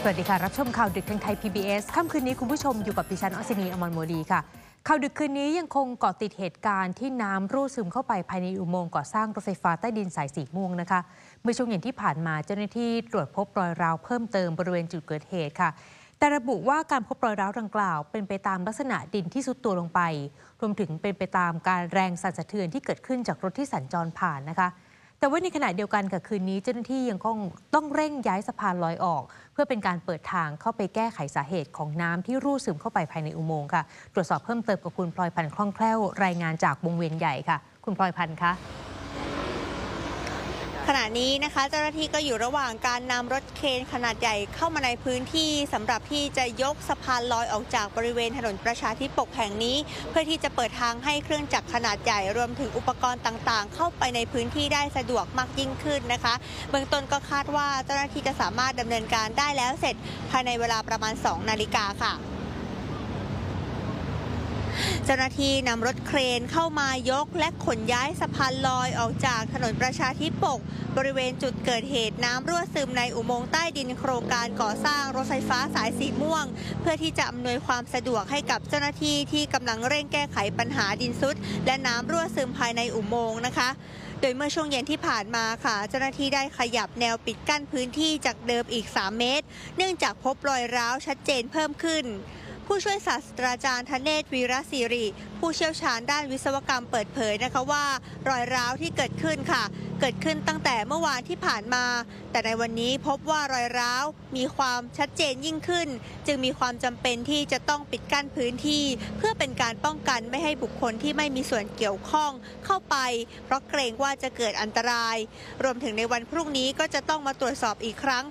วัสดีค่ะรับชมข่าวดึกทางไทย PBS ค่ำคืนนี้คุณผู้ชมอยู่กับดิฉันอศินีอมรโมดีค่ะข่าวดึกคืนนี้ยังคงเกาะติดเหตุการณ์ที่น้ำรั่วซึมเข้าไปภายในอุโมงค์ก่อสร้างรถไฟฟ้าใต้ดินสายสีม่วงนะคะเมื่อช่วงเย็นที่ผ่านมาเจ้าหน้าที่ตรวจพบรอยร้าวเพิ่มเติมบริเวณจุดเกิดเหตุค่ะแต่ระบุว่าการพบรอยร้าวดังกล่าวเป็นไปตามลักษณะดินที่ทรุดตัวลงไปรวมถึงเป็นไปตามการแรงสั่นสะเทือนที่เกิดขึ้นจากรถที่สัญจรผ่านนะคะแต่ว่าในขณะเดียวกันกับคืนนี้เจ้าหน้าที่ยังคงต้องเร่งย้ายสะพานลอยออกเพื่อเป็นการเปิดทางเข้าไปแก้ไขสาเหตุของน้ำที่รั่วซึมเข้าไปภายในอุโมงค์ค่ะตรวจสอบเพิ่มเติมกับคุณพลอยพันธ์คล่องแคล่วรายงานจากวงเวียนใหญ่ค่ะคุณพลอยพันธ์คะขณะนี้นะคะเจ้าหน้าที่ก็อยู่ระหว่างการนำรถเครนขนาดใหญ่เข้ามาในพื้นที่สำหรับที่จะยกสะพานลอยออกจากบริเวณถนนประชาธิปกแห่งนี้เพื่อที่จะเปิดทางให้เครื่องจักรขนาดใหญ่รวมถึงอุปกรณ์ต่างๆเข้าไปในพื้นที่ได้สะดวกมากยิ่งขึ้นนะคะเบื้องต้นก็คาดว่าเจ้าหน้าที่จะสามารถดำเนินการได้แล้วเสร็จภายในเวลาประมาณ 2 นาฬิกาค่ะเจ้าหน้าที่นำรถเครนเข้ามายกและขนย้ายสะพานลอยออกจากถนนประชาธิปกบริเวณจุดเกิดเหตุน้ำรั่วซึมในอุโมงค์ใต้ดินโครงการก่อสร้างรถไฟฟ้าสายสีม่วงเพื่อที่จะอำนวยความสะดวกให้กับเจ้าหน้าที่ที่กำลังเร่งแก้ไขปัญหาดินซุดและน้ำรั่วซึมภายในอุโมงค์นะคะโดยเมื่อช่วงเย็นที่ผ่านมาค่ะเจ้าหน้าที่ได้ขยับแนวปิดกั้นพื้นที่จากเดิมอีก3 เมตรเนื่องจากพบรอยร้าวชัดเจนเพิ่มขึ้นผู้ช่วยศาสตราจารย์ธเนศวีรศิริผู้เชี่ยวชาญด้านวิศวกรรมเปิดเผยนะคะว่ารอยร้าวที่เกิดขึ้นค่ะเกิดขึ้นตั้งแต่เมื่อวานที่ผ่านมาแต่ในวันนี้พบว่ารอยร้าวมีความชัดเจนยิ่งขึ้นจึงมีความจำเป็นที่จะต้องปิดกั้นพื้นที่เพื่อเป็นการป้องกันไม่ให้บุคคลที่ไม่มีส่วนเกี่ยวข้องเข้าไปเพราะเกรงว่าจะเกิดอันตรายรวมถึงในวันพรุ่งนี้ก็จะต้องมาตรวจสอบอีกครั้ง